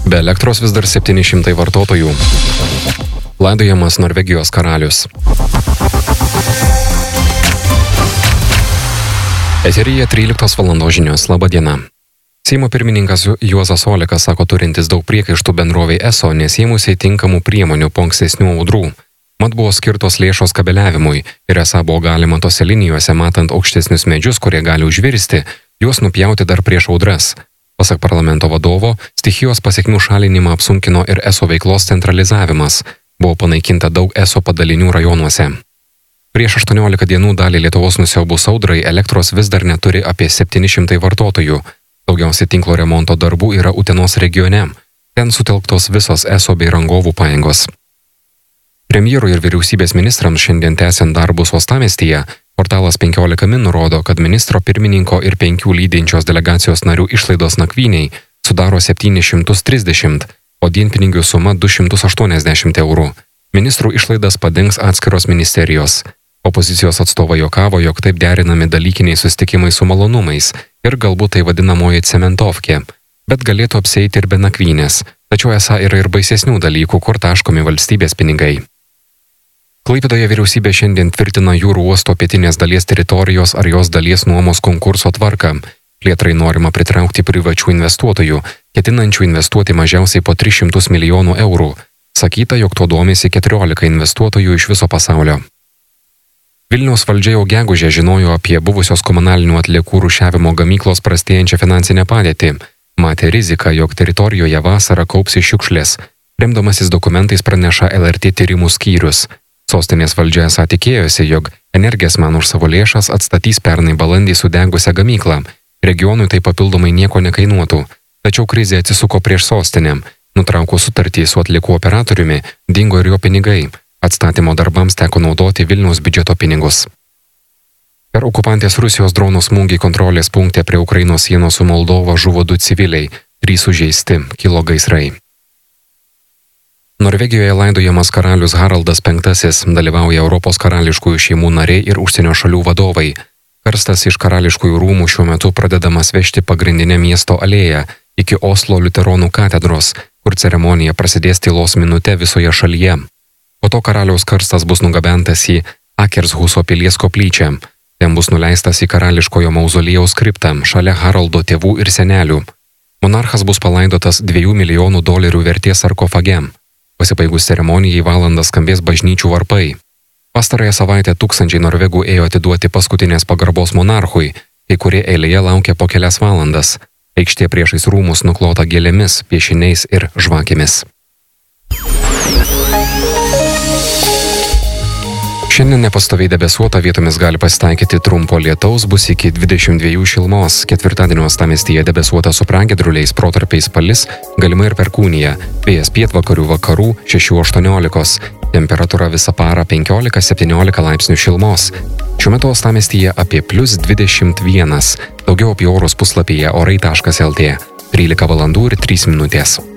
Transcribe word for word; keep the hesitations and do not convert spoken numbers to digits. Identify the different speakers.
Speaker 1: Be elektros vis dar septyni šimtai vartotojų. Laidojamas Norvegijos karalius. Eteryje tryliktos valandos žinios. Labą dieną. Seimo pirmininkas Juozas Olekas sako turintis daug priekaištų bendrovei eso, nesėmusiai tinkamų priemonių po ankstesnių audrų. Mat buvo skirtos lėšos kabeliavimui ir esą buvo galima tose linijose, matant aukštesnius medžius, kurie gali užvirsti, juos nupjauti dar prieš audras. Pasak parlamento vadovo, stichijos pasekmių šalinimą apsunkino ir eso veiklos centralizavimas. Buvo panaikinta daug eso padalinių rajonuose. Prieš aštuoniolika dienų dalį Lietuvos nusiaubus audrai elektros vis dar neturi apie septyni šimtai vartotojų. Daugiausiai tinklo remonto darbų yra Utenos regione. Ten sutelktos visos eso bei rangovų pajėgos. Premjerui ir vyriausybės ministrams šiandien tęsiant darbus uostamiestyje, portalas penkiolika min nurodo, kad ministro pirmininko ir penkių lydinčios delegacijos narių išlaidos nakvyniai sudaro septynis šimtus trisdešimt, o dienpinigių suma du šimtus aštuoniasdešimt eurų. Ministrų išlaidas padengs atskiros ministerijos. Opozicijos atstovai juokavo, jog taip derinami dalykiniai susitikimai su malonumais ir galbūt tai vadinamoji cementovkė, bet galėtų apsieiti ir be nakvynės, tačiau esą yra ir baisesnių dalykų, kur taškomi valstybės pinigai. Klaipėdoje vyriausybė šiandien tvirtina jūrų uosto pietinės dalies teritorijos ar jos dalies nuomos konkurso tvarką. Plėtrai norima pritraukti privačių investuotojų, ketinančių investuoti mažiausiai po tris šimtus milijonų eurų. Sakyta, jog tuo domisi keturiolika investuotojų iš viso pasaulio. Vilniaus valdžia jau gegužę žinojo apie buvusios komunalinių atliekų rūšiavimo gamyklos prastėjančią finansinę padėtį. Matė riziką, jog teritorijoje vasarą kaupsi šiukšlės. Remdamasis dokumentais praneša L R T tyrimų skyrius. Sostinės valdžia esą tikėjosi, jog Energiesman už savo lėšas atstatys pernai balandį sudegusią gamyklą. Regionui tai papildomai nieko nekainuotų. Tačiau krizė atsisuko prieš sostinę. Nutraukus sutartį su atliekų operatoriumi, dingo ir jo pinigai. Atstatymo darbams teko naudoti Vilniaus biudžeto pinigus. Per okupantės Rusijos dronų smūgį kontrolės punkte prie Ukrainos sienos su Moldova žuvo du civiliai, trys sužeisti, kilo gaisrai. Norvegijoje laidojamas karalius Haraldas penktasis, dalyvauja Europos karališkųjų šeimų nariai ir užsienio šalių vadovai. Karstas iš karališkųjų rūmų šiuo metu pradedamas vežti pagrindinę miesto alėją iki Oslo liuteronų katedros, kur ceremonija prasidės tylos minute visoje šalyje. Po to karaliaus karstas bus nugabentas į Akershuso pilies koplyčią. Ten bus nuleistas į karališkojo mauzoliejaus kriptą šalia Haraldo tėvų ir senelių. Monarchas bus palaidotas dviejų milijonų dolerių vertės sarkofage. Pasibaigus ceremonijai valandą skambės bažnyčių varpai. Pastarąją savaitę tūkstančiai norvegų ėjo atiduoti paskutinės pagarbos monarchui, kai kurie eilėje laukia po kelias valandas. Aikštė priešais rūmus nuklota gėlėmis, piešiniais ir žvakėmis. Šiandien nepastoviai debesuota, vietomis gali pasitaikyti trumpo lietaus, bus iki dvidešimt dviejų šilumos. Ketvirtadienio uostamiestyje debesuota su pragiedruliais, protarpiais palis, galima ir perkūnija. Vėjas pietvakarių vakarų šešių aštuoniolikos. Temperatūra visą parą penkiolika septyniolika laipsnių šilumos. Šiuo metu uostamiestyje apie plius dvidešimt vienas. Daugiau apie orus puslapyje orai taškas lt. trylika valandų ir trys minutės.